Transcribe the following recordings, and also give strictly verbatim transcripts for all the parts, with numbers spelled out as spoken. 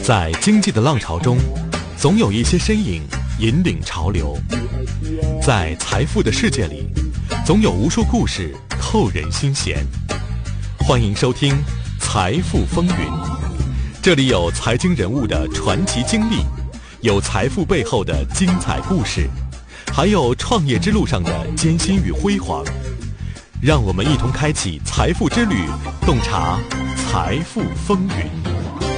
在经济的浪潮中，总有一些身影引领潮流；在财富的世界里，总有无数故事扣人心弦。欢迎收听《财富风云》，这里有财经人物的传奇经历，有财富背后的精彩故事，还有创业之路上的艰辛与辉煌。让我们一同开启财富之旅，洞察财富风云。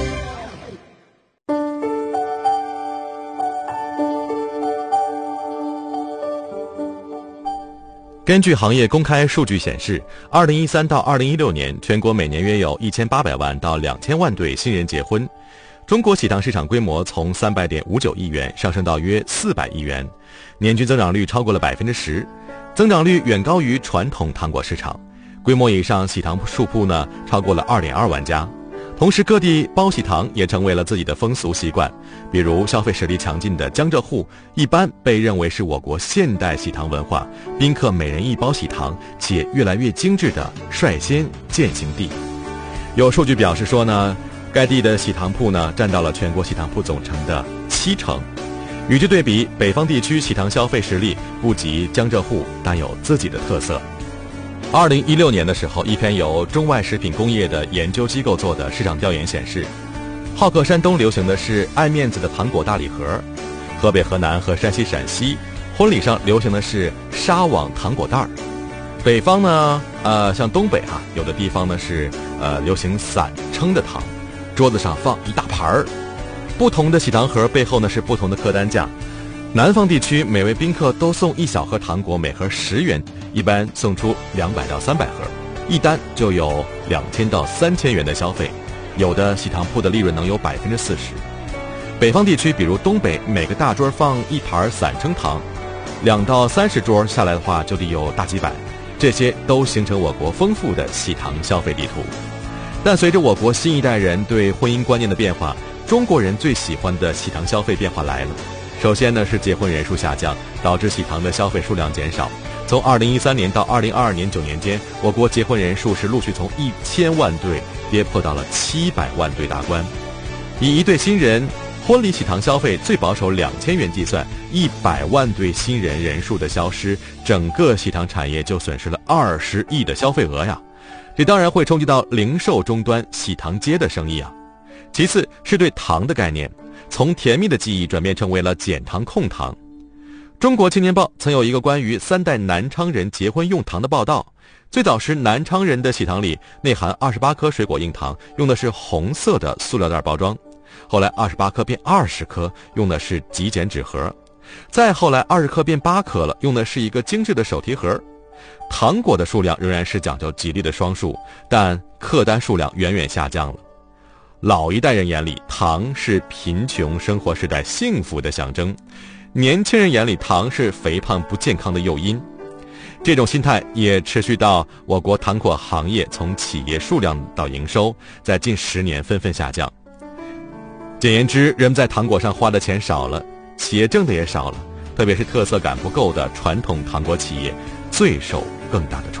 根据行业公开数据显示，二零一三到二零一六年，全国每年约有一千八百万到两千万对新人结婚。中国喜糖市场规模从三百点五九亿元上升到约四百亿元，年均增长率超过了百分之十，增长率远高于传统糖果市场。规模以上喜糖数铺呢，超过了二点二万家。同时，各地包喜糖也成为了自己的风俗习惯。比如，消费实力强劲的江浙沪，一般被认为是我国现代喜糖文化，宾客每人一包喜糖，且越来越精致的率先践行地。有数据表示说呢，该地的喜糖铺呢，占到了全国喜糖铺总成的七成。与之对比，北方地区喜糖消费实力不及江浙沪，但有自己的特色。二零一六年的时候，一篇由中外食品工业的研究机构做的市场调研显示，好客山东流行的是爱面子的糖果大礼盒，河北、河南和山西、陕西婚礼上流行的是纱网糖果袋儿。北方呢，呃，像东北啊，有的地方呢是呃流行散称的糖，桌子上放一大盘儿。不同的喜糖盒背后呢是不同的客单价。南方地区每位宾客都送一小盒糖果，每盒十元，一般送出两百到三百盒，一单就有两千到三千元的消费，有的喜糖铺的利润能有百分之四十。北方地区，比如东北，每个大桌放一盘散称糖，两到三十桌下来的话，就得有大几百，这些都形成我国丰富的喜糖消费地图。但随着我国新一代人对婚姻观念的变化，中国人最喜欢的喜糖消费变化来了。首先呢是结婚人数下降，导致喜糖的消费数量减少。从二零一三年到二零二二年九年间，我国结婚人数是陆续从一千万对跌破到了七百万对大关。以一对新人婚礼喜糖消费最保守两千元计算，一百万对新人人数的消失，整个喜糖产业就损失了二十亿的消费额呀。这当然会冲击到零售终端喜糖街的生意啊。其次是对糖的概念，从甜蜜的记忆转变成为了减糖控糖。中国青年报曾有一个关于三代南昌人结婚用糖的报道。最早时，南昌人的喜糖里内含二十八颗水果硬糖，用的是红色的塑料袋包装。后来二十八颗变二十颗，用的是极简纸盒。再后来二十颗变八颗了，用的是一个精致的手提盒。糖果的数量仍然是讲究吉利的双数，但客单数量远远下降了。老一代人眼里，糖是贫穷生活时代幸福的象征；年轻人眼里，糖是肥胖不健康的诱因。这种心态也持续到我国糖果行业从企业数量到营收，在近十年纷纷下降。简言之，人们在糖果上花的钱少了，企业挣的也少了，特别是特色感不够的传统糖果企业最受更大的冲击。